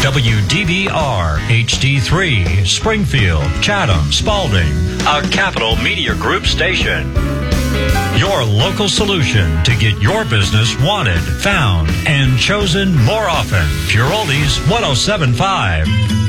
WDBR HD3, Springfield, Chatham, Spalding, a Capital Media Group station. Your local solution to get your business wanted, found, and chosen more often. Pure Oldies 107.5.